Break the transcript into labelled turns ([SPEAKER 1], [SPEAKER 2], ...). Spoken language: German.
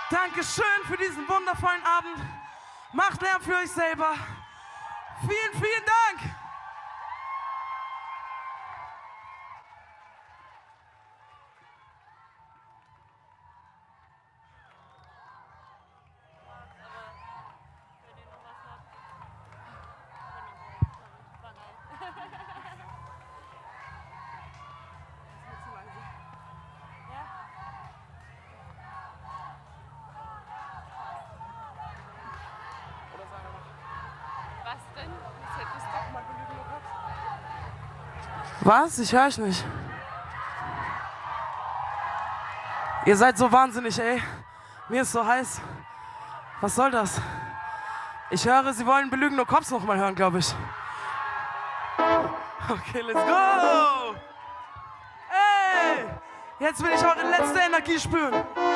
[SPEAKER 1] Dankeschön für diesen wundervollen Abend. Macht Lärm für euch selber. Vielen, vielen Dank.
[SPEAKER 2] Was denn? Das hättest du doch mal Belügen gehabt.
[SPEAKER 1] Was? Ich höre euch nicht. Ihr seid so wahnsinnig, ey. Mir ist so heiß. Was soll das? Ich höre, sie wollen Belügen nur Cops noch mal hören, glaube ich. Okay, let's go! Ey! Jetzt will ich eure letzte Energie spüren.